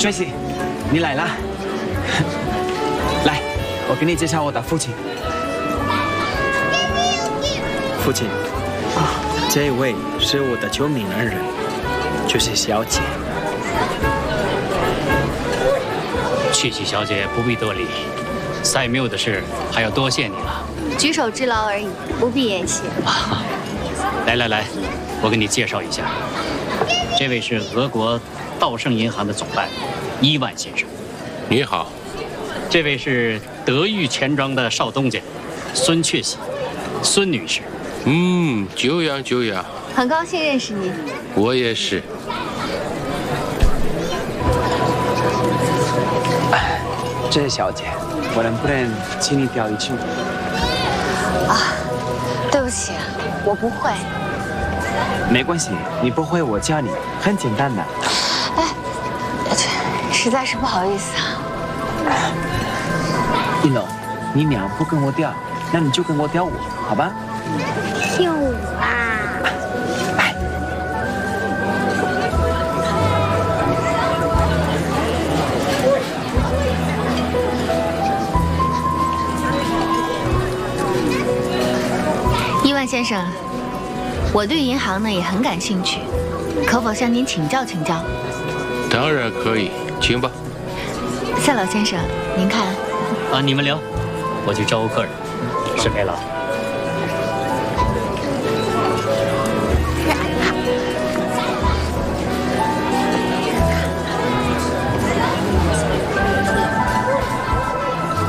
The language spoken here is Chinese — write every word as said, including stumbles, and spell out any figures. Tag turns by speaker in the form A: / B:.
A: Tracy， 你来啦！来，我给你介绍我的父亲。父亲，这位是我的救命恩人，就是小姐。
B: 曲奇小姐不必多礼，赛缪的事还要多谢你了。
C: 举手之劳而已，不必言谢。
B: 来来来，我给你介绍一下，这位是俄国道盛银行的总办伊万先生。
D: 你好。
B: 这位是德裕钱庄的少东家孙确喜，孙女士。
D: 嗯，久仰久仰。
C: 很高兴认识你。
D: 我也是。
A: 这是小姐，我能不能请你钓一句？
C: 啊，对不起，我不会。
A: 没关系，你不会我教你，很简单的。
C: 哎，实在是不好意思啊。
A: 一龙，你娘不跟我钓，那你就跟我钓我，好吧？
C: 跳舞啊！
A: 来。
C: 伊万先生，我对银行呢也很感兴趣，可否向您请教请教？
D: 当然可以，请吧。
C: 赛老先生，您看。
B: 啊，你们聊，我去招呼客人。是裴老。